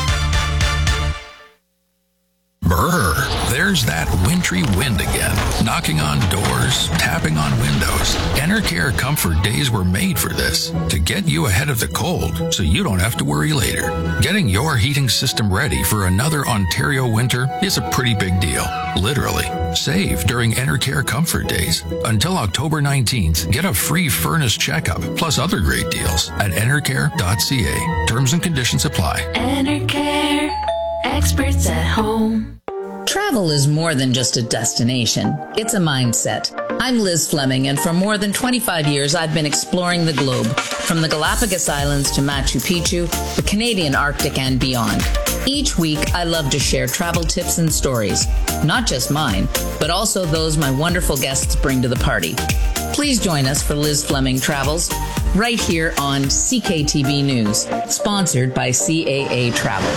Speaker 21: Brr, there's that wintry wind again, knocking on doors, tapping on windows. Enercare Comfort Days were made for this, to get you ahead of the cold so you don't have to worry later. Getting your heating system ready for another Ontario winter is a pretty big deal, literally. Save during Enercare Comfort Days. Until October 19th, get a free furnace checkup, plus other great deals at enercare.ca. Terms and conditions apply.
Speaker 22: Enercare, experts at home.
Speaker 3: Travel is more than just a destination. It's a mindset. I'm Liz Fleming, and for more than 25 years, I've been exploring the globe, from the Galapagos Islands to Machu Picchu, the Canadian Arctic, and beyond. Each week, I love to share travel tips and stories, not just mine, but also those my wonderful guests bring to the party. Please join us for Liz Fleming Travels, right here on CKTB News, sponsored by CAA Travel.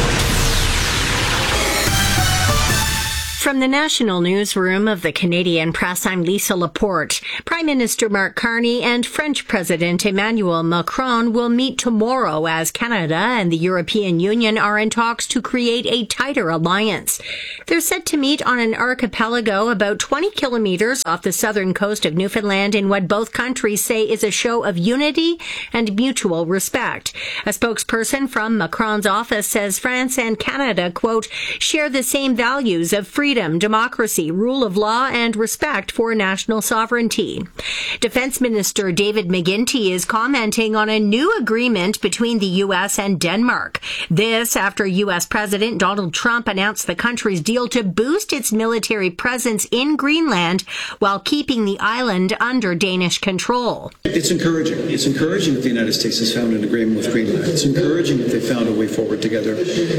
Speaker 7: From the National Newsroom of the Canadian Press, I'm Lisa Laporte. Prime Minister Mark Carney and French President Emmanuel Macron will meet tomorrow as Canada and the European Union are in talks to create a tighter alliance. They're set to meet on an archipelago about 20 kilometers off the southern coast of Newfoundland in what both countries say is a show of unity and mutual respect. A spokesperson from Macron's office says France and Canada, quote, share the same values of freedom, democracy, rule of law, and respect for national sovereignty. Defense Minister David McGuinty is commenting on a new agreement between the U.S. and Denmark. This after U.S. President Donald Trump announced the country's deal to boost its military presence in Greenland while keeping the island under Danish control.
Speaker 23: It's encouraging. It's encouraging that the United States has found an agreement with Greenland. It's encouraging that they found a way forward together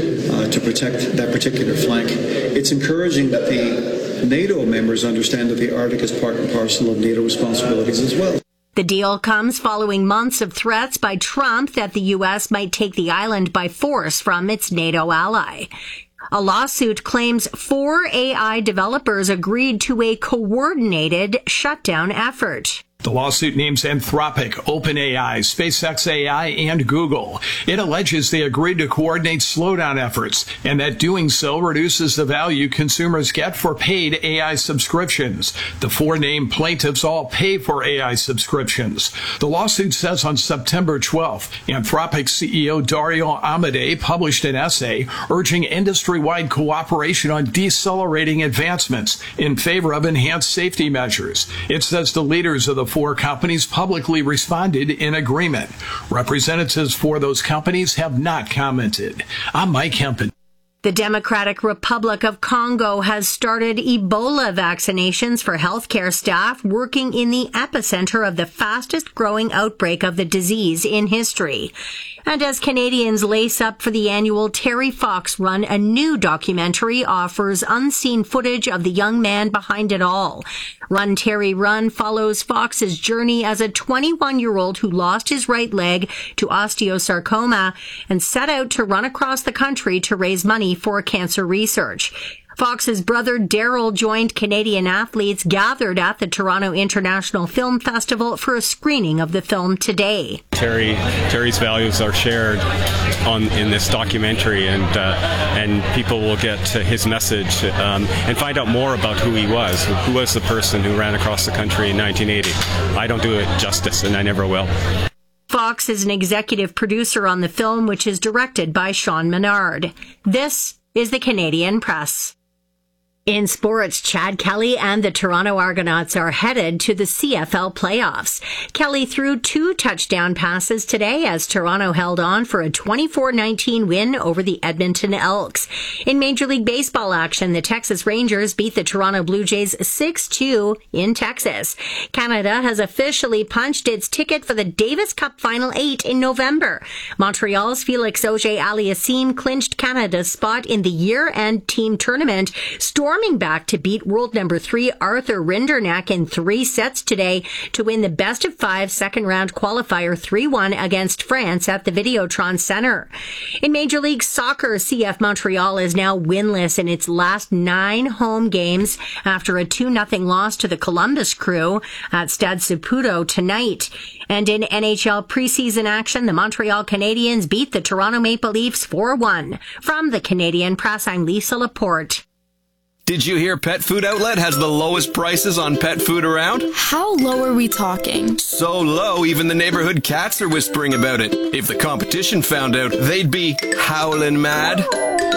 Speaker 23: to protect that particular flank. It's encouraging that the NATO members understand that the Arctic is part and parcel of NATO responsibilities as well.
Speaker 7: The deal comes following months of threats by Trump that the U.S. might take the island by force from its NATO ally. A lawsuit claims 4 AI developers agreed to a coordinated shutdown effort.
Speaker 24: The lawsuit names Anthropic, OpenAI, SpaceX AI, and Google. It alleges they agreed to coordinate slowdown efforts and that doing so reduces the value consumers get for paid AI subscriptions. The 4 named plaintiffs all pay for AI subscriptions. The lawsuit says on September 12th, Anthropic CEO Dario Amodei published an essay urging industry-wide cooperation on decelerating advancements in favor of enhanced safety measures. It says the leaders of the 4 companies publicly responded in agreement. Representatives for those companies have not commented. I'm Mike Hempen.
Speaker 7: The Democratic Republic of Congo has started Ebola vaccinations for healthcare staff working in the epicenter of the fastest growing outbreak of the disease in history. And as Canadians lace up for the annual Terry Fox Run, a new documentary offers unseen footage of the young man behind it all. Run Terry Run follows Fox's journey as a 21-year-old who lost his right leg to osteosarcoma and set out to run across the country to raise money for cancer research. Fox's brother Daryl joined Canadian athletes gathered at the Toronto International Film Festival for a screening of the film today.
Speaker 25: Terry's values are shared in this documentary, and people will get his message and find out more about who he was the person who ran across the country in 1980. I don't do it justice, and I never will.
Speaker 7: Fox is an executive producer on the film, which is directed by Sean Menard. This is the Canadian Press. In sports, Chad Kelly and the Toronto Argonauts are headed to the CFL playoffs. Kelly threw 2 touchdown passes today as Toronto held on for a 24-19 win over the Edmonton Elks. In Major League Baseball action, the Texas Rangers beat the Toronto Blue Jays 6-2 in Texas. Canada has officially punched its ticket for the Davis Cup Final 8 in November. Montreal's Felix Auger-Aliassime clinched Canada's spot in the year-end team tournament, storming back to beat world number 3 Arthur Rinderknecht in 3 sets today to win the best-of-5 second-round qualifier 3-1 against France at the Videotron Center. In Major League Soccer, CF Montreal is now winless in its last 9 home games after a 2-0 loss to the Columbus Crew at Stade Saputo tonight. And in NHL preseason action, the Montreal Canadiens beat the Toronto Maple Leafs 4-1. From the Canadian Press, I'm Lisa Laporte.
Speaker 26: Did you hear Pet Food Outlet has the lowest prices on pet food around?
Speaker 27: How low are we talking?
Speaker 26: So low, even the neighborhood cats are whispering about it. If the competition found out, they'd be howling mad.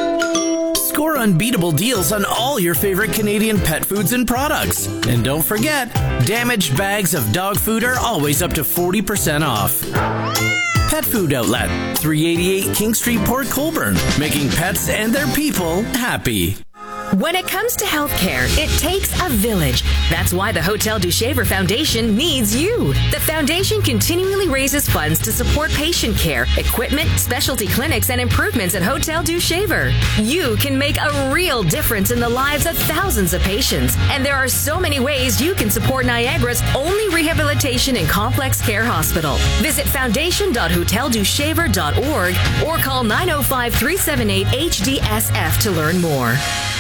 Speaker 28: Score unbeatable deals on all your favorite Canadian pet foods and products. And don't forget, damaged bags of dog food are always up to 40% off. Pet Food Outlet, 388 King Street, Port Colborne, making pets and their people happy.
Speaker 2: When it comes to healthcare, it takes a village. That's why the Hotel du Shaver Foundation needs you. The foundation continually raises funds to support patient care, equipment, specialty clinics, and improvements at Hotel du Shaver. You can make a real difference in the lives of thousands of patients, and there are so many ways you can support Niagara's only rehabilitation and complex care hospital. Visit foundation.hoteldushaver.org or call 905-378-HDSF to learn more.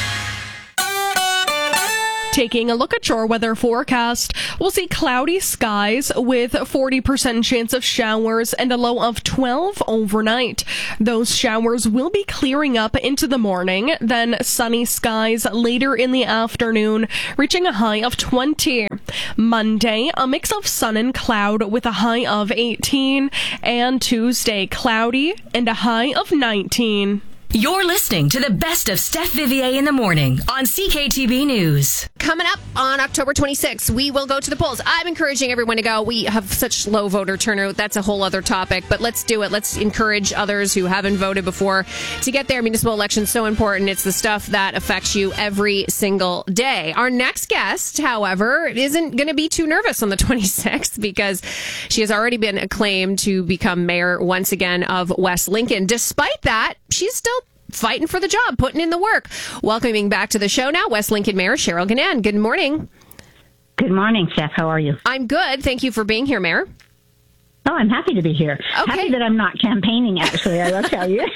Speaker 8: Taking a look at your weather forecast, we'll see cloudy skies with 40% chance of showers and a low of 12 overnight. Those showers will be clearing up into the morning, then sunny skies later in the afternoon, reaching a high of 20. Monday, a mix of sun and cloud with a high of 18, and Tuesday, cloudy and a high of 19.
Speaker 2: You're listening to the best of Steph Vivier in the morning on CKTB News.
Speaker 9: Coming up on October 26th, we will go to the polls. I'm encouraging everyone to go. We have such low voter turnout. That's a whole other topic, but let's do it. Let's encourage others who haven't voted before to get there. Municipal elections so important. It's the stuff that affects you every single day. Our next guest, however, isn't going to be too nervous on the 26th because she has already been acclaimed to become mayor once again of West Lincoln. Despite that, she's still fighting for the job, putting in the work. Welcoming back to the show now, West Lincoln Mayor Cheryl Gannan. Good morning.
Speaker 10: Good morning, Steph. How are you?
Speaker 9: I'm good. Thank you for being here, Mayor.
Speaker 10: Oh, I'm happy to be here.
Speaker 9: Okay.
Speaker 10: Happy that I'm not campaigning, actually, I will tell you.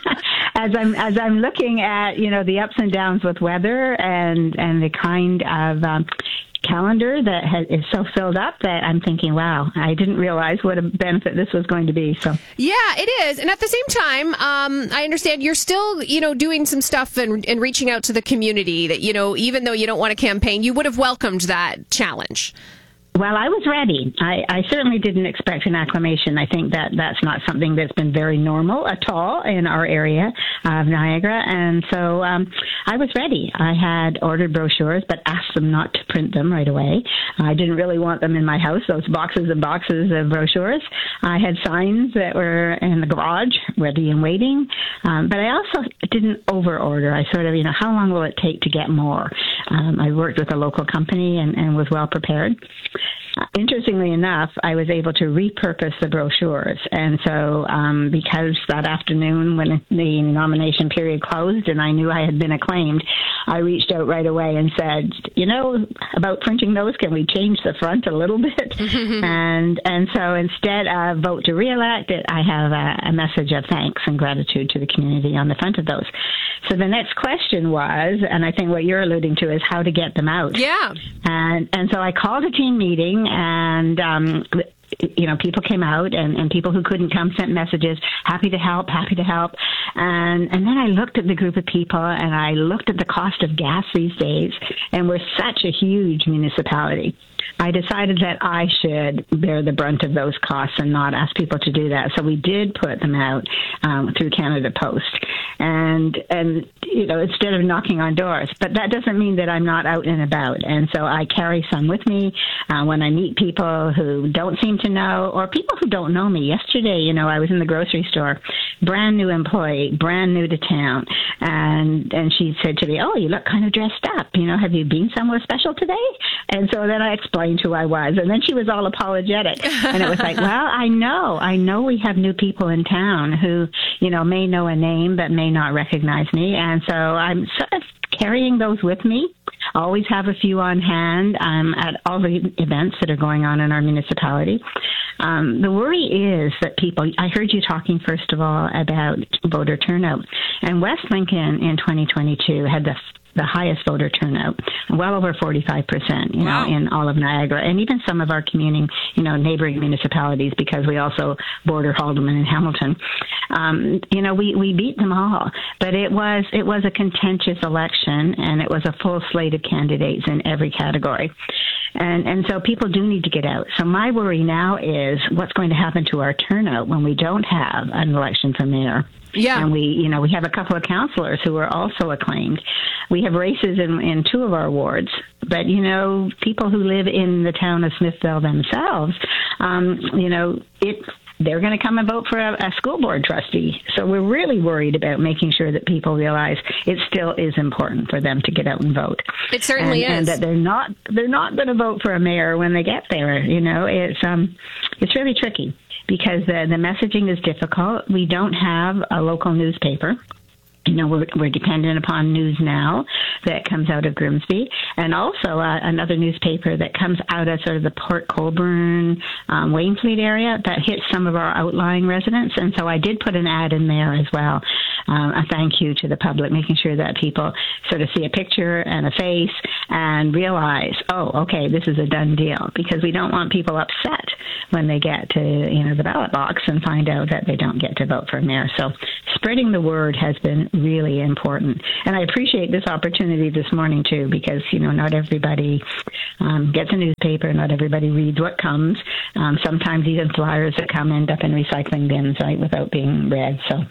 Speaker 10: As I'm looking at, the ups and downs with weather and the kind of calendar that is so filled up that I'm thinking, wow, I didn't realize what a benefit this was going to be. So
Speaker 9: yeah, it is. And at the same time, I understand you're still, doing some stuff and reaching out to the community that, even though you don't want to campaign, you would have welcomed that challenge.
Speaker 10: Well, I was ready. I certainly didn't expect an acclamation. I think that's not something that's been very normal at all in our area of Niagara. And so I was ready. I had ordered brochures, but asked them not to print them right away. I didn't really want them in my house, those boxes and boxes of brochures. I had signs that were in the garage, ready and waiting. But I also didn't over-order. I sort of, how long will it take to get more? I worked with a local company and was well prepared. Interestingly enough, I was able to repurpose the brochures. And so because that afternoon when the nomination period closed and I knew I had been acclaimed, I reached out right away and said, about printing those, can we change the front a little bit? and so instead of vote to re-elect it, I have a message of thanks and gratitude to the community on the front of those. So the next question was, and I think what you're alluding to is how to get them out.
Speaker 9: Yeah.
Speaker 10: And so I called a team meeting and, people came out and people who couldn't come sent messages, happy to help. And then I looked at the group of people and I looked at the cost of gas these days, and we're such a huge municipality. I decided that I should bear the brunt of those costs and not ask people to do that. So we did put them out through Canada Post. And instead of knocking on doors. But that doesn't mean that I'm not out and about. And so I carry some with me when I meet people who don't seem to know, or people who don't know me. Yesterday, I was in the grocery store, brand new employee, brand new to town. And she said to me, oh, you look kind of dressed up. Have you been somewhere special today? And so then I explained who I was. And then she was all apologetic. And it was like, well, I know we have new people in town who, may know a name but may not recognize me. And so I'm sort of carrying those with me. Always have a few on hand at all the events that are going on in our municipality. The worry is that I heard you talking, first of all, about voter turnout. And West Lincoln in 2022 had the highest voter turnout, well over 45%,
Speaker 9: wow,
Speaker 10: in all of Niagara, and even some of our neighboring municipalities, because we also border Haldimand and Hamilton. We beat them all, but it was a contentious election, and it was a full slate of candidates in every category. And so people do need to get out. So my worry now is what's going to happen to our turnout when we don't have an election for mayor.
Speaker 9: Yeah.
Speaker 10: And we have a couple of councillors who are also acclaimed. We have races in two of our wards, but, people who live in the town of Smithville themselves, they're going to come and vote for a school board trustee. So we're really worried about making sure that people realize it still is important for them to get out and vote.
Speaker 9: It certainly is.
Speaker 10: And that they're not going to vote for a mayor when they get there. It's really tricky because the messaging is difficult. We don't have a local newspaper. We're dependent upon News Now that comes out of Grimsby, and also another newspaper that comes out of sort of the Port Colborne, Wainfleet area that hits some of our outlying residents. And so I did put an ad in there as well, a thank you to the public, making sure that people sort of see a picture and a face and realize, oh, okay, this is a done deal, because we don't want people upset when they get to the ballot box and find out that they don't get to vote for a mayor. So spreading the word has been really important. And I appreciate this opportunity this morning, too, because, not everybody gets a newspaper. Not everybody reads what comes. Sometimes even flyers that come end up in recycling bins, right, without being read. So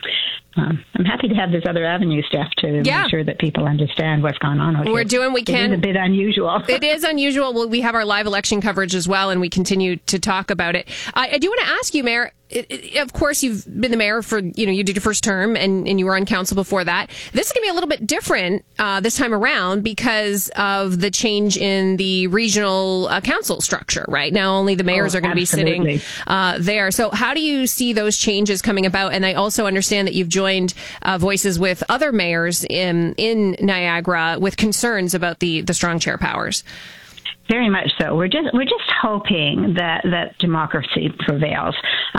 Speaker 10: I'm happy to have this other avenue, Steph, to make sure that people understand what's going on out here.
Speaker 9: We're doing what we can.
Speaker 10: It is a bit unusual.
Speaker 9: It is unusual. Well, we have our live election coverage as well, and we continue to talk about it. I do want to ask you, Mayor, of course, you've been the mayor for, you did your first term and you were on council before that. This is going to be a little bit different this time around because of the change in the regional council structure, right? Now only the mayors are going to be sitting there. So how do you see those changes coming about? And I also understand that you've joined voices with other mayors in Niagara with concerns about the strong chair powers.
Speaker 10: Very much so. We're just hoping that democracy prevails.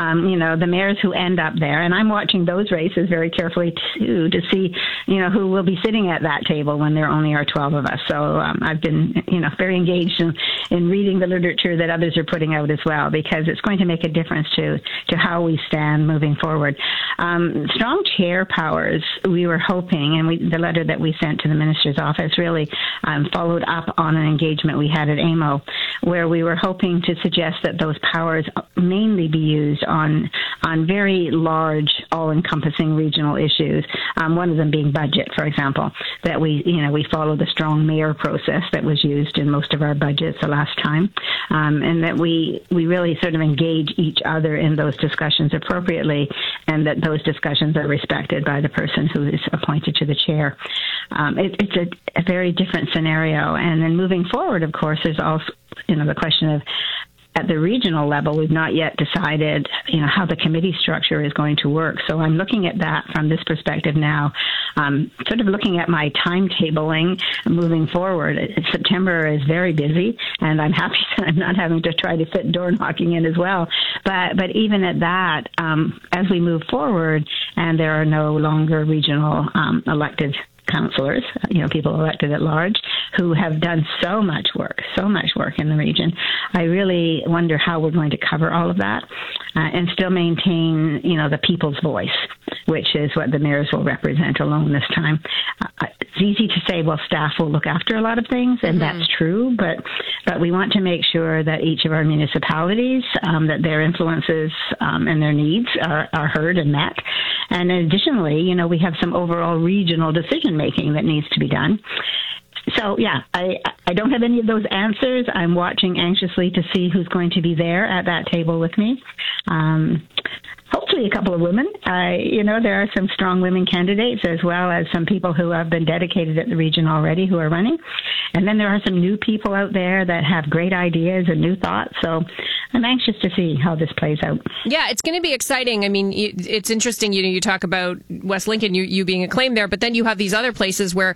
Speaker 10: The mayors who end up there, and I'm watching those races very carefully too, to see, who will be sitting at that table when there only are 12 of us. So I've been, very engaged in reading the literature that others are putting out as well, because it's going to make a difference to how we stand moving forward. Strong chair powers, we were hoping, and the letter that we sent to the minister's office really followed up on an engagement we had at AMO, where we were hoping to suggest that those powers mainly be used on very large, all-encompassing regional issues. One of them being budget, for example, that we follow the strong mayor process that was used in most of our budgets the last time, and that we really sort of engage each other in those discussions appropriately, and that those discussions are respected by the person who is appointed to the chair. It's a very different scenario. And then moving forward, of course, there's also, the question of, at the regional level, we've not yet decided, how the committee structure is going to work. So I'm looking at that from this perspective now, sort of looking at my timetabling moving forward. September is very busy, and I'm happy that I'm not having to try to fit door knocking in as well. But even at that, as we move forward, and there are no longer regional elected councillors, people elected at large, who have done so much work in the region. I really wonder how we're going to cover all of that and still maintain, the people's voice, which is what the mayors will represent alone this time. It's easy to say, well, staff will look after a lot of things, and that's true, but we want to make sure that each of our municipalities, that their influences and their needs are heard and met. And additionally, we have some overall regional decision-making that needs to be done. So, I don't have any of those answers. I'm watching anxiously to see who's going to be there at that table with me. Hopefully a couple of women. There are some strong women candidates, as well as some people who have been dedicated at the region already who are running. And then there are some new people out there that have great ideas and new thoughts. So I'm anxious to see how this plays out.
Speaker 9: Yeah, it's going to be exciting. I mean, it's interesting. You talk about West Lincoln, you being acclaimed there, but then you have these other places where,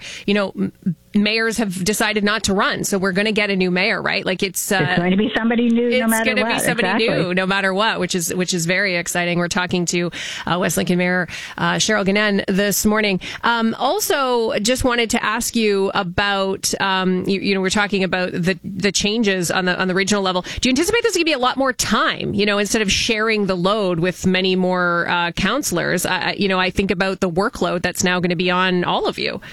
Speaker 9: mayors have decided not to run. So we're going to get a new mayor, right? Like it's
Speaker 10: going to be somebody new no matter what.
Speaker 9: It's going to be somebody new no matter what, which is very exciting. We're talking to West Lincoln Mayor Cheryl Guinan this morning. Also, just wanted to ask you about, we're talking about the changes on the regional level. Do you anticipate this is going to be a lot more time, instead of sharing the load with many more councillors? I think about the workload that's now going to be on all of you.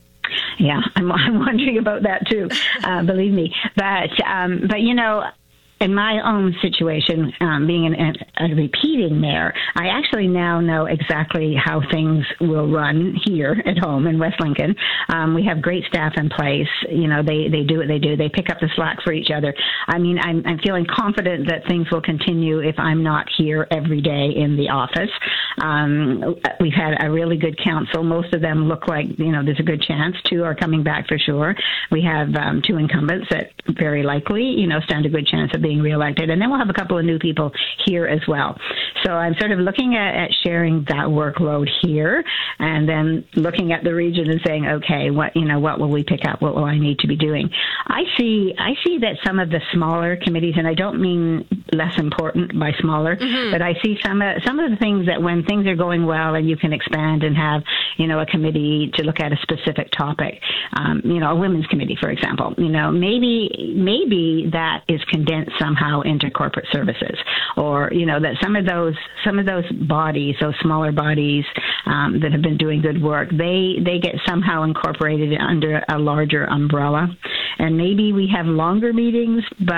Speaker 10: Yeah, I'm wondering about that too. Believe me, but in my own situation, being a repeating mayor, I actually now know exactly how things will run here at home in West Lincoln. We have great staff in place. They do what they do. They pick up the slack for each other. I mean, I'm feeling confident that things will continue if I'm not here every day in the office. We've had a really good council. Most of them look like, there's a good chance 2 are coming back for sure. We have 2 incumbents that very likely, stand a good chance of being reelected. And then we'll have a couple of new people here as well. So I'm sort of looking at sharing that workload here and then looking at the region and saying, okay, what will we pick up? What will I need to be doing? I see that some of the smaller committees, and I don't mean less important by smaller, but I see some of the things that when things are going well and you can expand and have, a committee to look at a specific topic, a women's committee, for example, maybe that is condensed somehow into corporate services, or that some of those bodies, those smaller bodies that have been doing good work, they get somehow incorporated under a larger umbrella, and maybe we have longer meetings, but